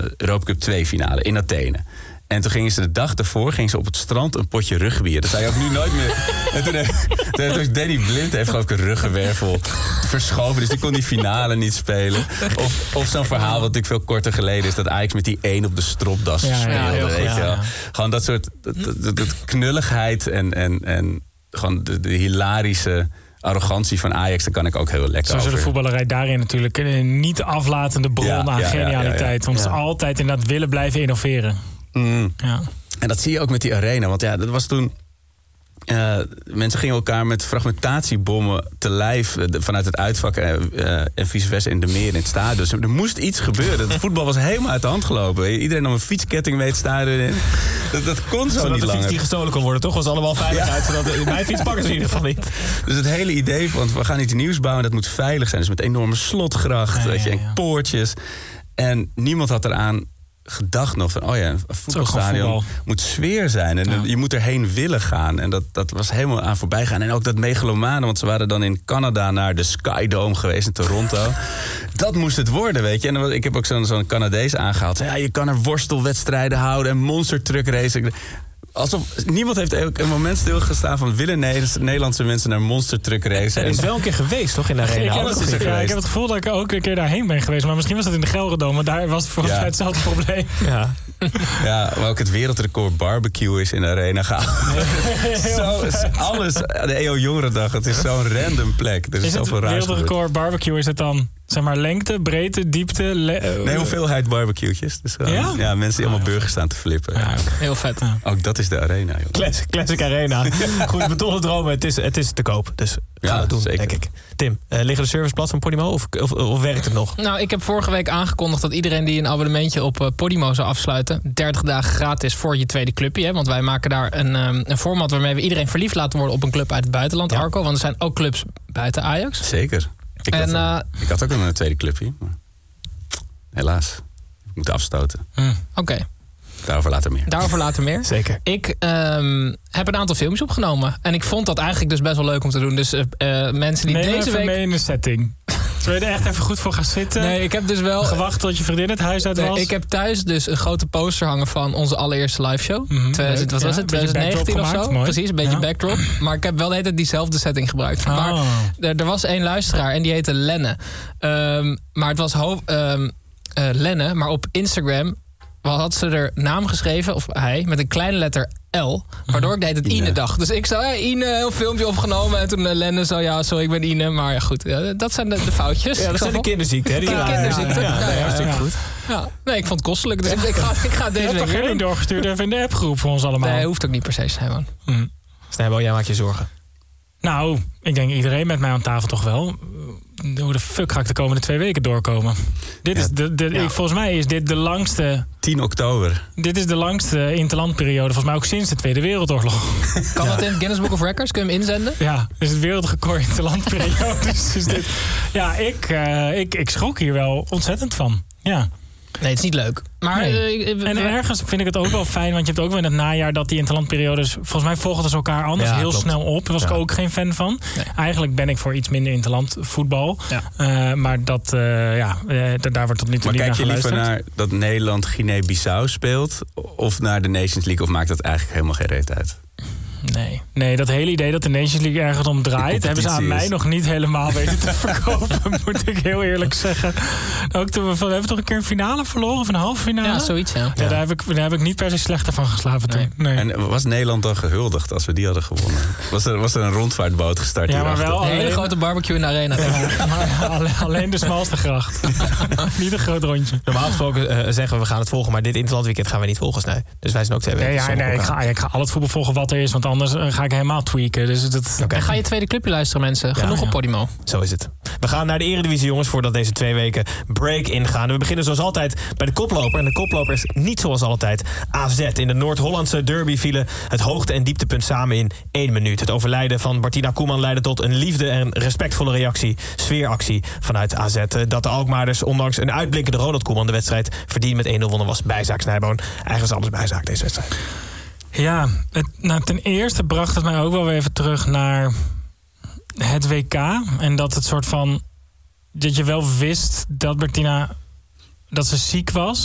Europa Cup 2 finale in Athene. En toen gingen ze de dag ervoor op het strand een potje rugbier. Dat zei je ook nu nooit meer. En toen heeft Danny Blind geloof ik een ruggenwervel verschoven. Dus die kon die finale niet spelen. Of zo'n verhaal wat natuurlijk veel korter geleden is... dat Ajax met die 1 op de stropdas speelde. Weet je wel. Gewoon dat soort dat knulligheid en gewoon de hilarische... arrogantie van Ajax, daar kan ik ook heel lekker over. Zo is de voetballerij daarin natuurlijk een niet aflatende bron aan genialiteit. Want ze altijd inderdaad willen blijven innoveren. Ja. En dat zie je ook met die arena. Want dat was toen... mensen gingen elkaar met fragmentatiebommen te lijf... vanuit het uitvak en vice versa in de meer in het stadion. Dus er moest iets gebeuren. Het voetbal was helemaal uit de hand gelopen. Iedereen nam een fietsketting mee het stadion in. Dat kon zo niet langer. De fiets die gestolen kon worden, toch? Was allemaal veiligheid. Zodat mijn fiets pakken ze in ieder geval niet. Dus het hele idee van, we gaan iets nieuws bouwen... dat moet veilig zijn. Dus met enorme slotgracht, en poortjes. En niemand had eraan... gedacht nog van, een voetbalstadion moet sfeer zijn. En je moet erheen willen gaan. En dat was helemaal aan voorbij gaan. En ook dat megalomane, want ze waren dan in Canada... naar de Sky Dome geweest in Toronto. Dat moest het worden, weet je. En ik heb ook zo'n Canadees aangehaald. Ja, je kan er worstelwedstrijden houden en monstertruck racen. Alsof niemand heeft ook een moment stilgestaan van... willen Nederlandse mensen naar monstertruck racen? Er is wel een keer geweest, toch, in de arena? Ik heb het gevoel dat ik ook een keer daarheen ben geweest. Maar misschien was dat in de Gelredome. Maar daar was het volgens mij hetzelfde probleem. Ja, maar ook het wereldrecord barbecue is in de arena gehaald. Alles, de EO Jongerendag, het is zo'n random plek. Er is zoveel raars. Het wereldrecord barbecue, is het dan... zeg maar lengte, breedte, diepte... nee, hoeveelheid barbecue'tjes. Dus mensen die allemaal burgers staan te flippen. Ja, heel vet. Ook dat is de arena, joh. Classic arena. Goed, betonnen dromen, het is te koop. Dus gaan we doen, zeker. Denk ik. Tim, liggen de servers plat van Podimo of werkt het nog? Nou, ik heb vorige week aangekondigd dat iedereen die een abonnementje op Podimo zou afsluiten... 30 dagen gratis voor je tweede clubje. Hè? Want wij maken daar een format waarmee we iedereen verliefd laten worden op een club uit het buitenland, Arco. Want er zijn ook clubs buiten Ajax. Zeker. Ik had ook een tweede clubje, maar helaas. Ik moet afstoten. Oké. Daarover later meer. Zeker. Ik heb een aantal filmpjes opgenomen. En ik vond dat eigenlijk dus best wel leuk om te doen. Dus mensen die deze week... mee in de setting. Wil je er echt even goed voor gaan zitten? Nee, ik heb dus wel... gewacht tot je vriendin het huis uit was? Ik heb thuis dus een grote poster hangen van onze allereerste live show. Wat was het? 2019 of zo? Mooi. Precies, een beetje backdrop. Maar ik heb wel de hele tijd diezelfde setting gebruikt. Maar er was één luisteraar en die heette Lenne. Maar het was Lenne, maar op Instagram... had ze er naam geschreven, of hij, met een kleine letter L. Waardoor ik deed het Ine dacht. Dus ik zo, Ine, heel filmpje opgenomen. En toen Lenne zo, sorry, ik ben Ine. Maar ja, goed, dat zijn de foutjes. Ja, dat zijn de kinderziekten. Hè? Kinderziekten. Hartstikke goed. Ja. Nee, ik vond het kostelijk. Dus ik ga deze week weer doen. Doorgestuurd even in de appgroep voor ons allemaal. Nee, hoeft ook niet per se, Simon. Snijbo, jij maakt je zorgen. Nou, ik denk iedereen met mij aan tafel toch wel. Hoe de fuck ga ik de komende 2 weken doorkomen? Volgens mij is dit de langste... 10 oktober. Dit is de langste interlandperiode, volgens mij ook sinds de Tweede Wereldoorlog. Kan dat in het Guinness Book of Records? Kun je hem inzenden? Ja, dus het wereldrecord interlandperiode. Dus dit, ik schrok hier wel ontzettend van. Ja. Nee, het is niet leuk. Maar, en ergens vind ik het ook wel fijn, want je hebt ook wel in het najaar dat die interlandperiodes, volgens mij volgden ze elkaar anders heel snel op. Daar was ik ook geen fan van. Nee. Eigenlijk ben ik voor iets minder interland voetbal. Ja. Maar daar wordt tot nu toe niet naar geluisterd. Maar kijk je liever naar dat Nederland Guinea-Bissau speelt of naar de Nations League, of maakt dat eigenlijk helemaal geen reet uit? Nee, dat hele idee dat de Nations League ergens om draait, hebben ze aan mij nog niet helemaal weten te verkopen, moet ik heel eerlijk zeggen. Ook toen we hebben toch een keer een finale verloren, of een halve finale? Ja, zoiets, ja. Daar heb ik niet per se slechter van geslapen toen. Nee. En was Nederland dan gehuldigd als we die hadden gewonnen? Was er een rondvaartboot gestart? Ja, maar wel een hele grote barbecue in de arena. Ja, maar alleen de smalste gracht. Niet een groot rondje. Normaal gesproken zeggen we gaan het volgen, maar dit interlandweekend gaan we niet volgen, Snij. Dus wij zijn ook 2 weken. Ik ga al het voetbal volgen wat er is, want anders ga ik helemaal tweaken. Dus En ga je tweede clubje luisteren, mensen. Genoeg op Podimo. Zo is het. We gaan naar de Eredivisie, jongens, voordat deze 2 weken break ingaan. We beginnen zoals altijd bij de koploper. En de koploper is niet zoals altijd AZ. In de Noord-Hollandse derby vielen het hoogte- en dieptepunt samen in 1 minuut. Het overlijden van Martina Koeman leidde tot een liefde- en respectvolle sfeeractie vanuit AZ. Dat de Alkmaarders, ondanks een uitblinkende Ronald Koeman, de wedstrijd verdiend met 1-0 wonnen, was bijzaak, Snijboon. Eigenlijk is alles bijzaak, deze wedstrijd. Ja, ten eerste bracht het mij ook wel weer even terug naar het WK. En dat het soort van, dat je wel wist dat Martina, dat ze ziek was.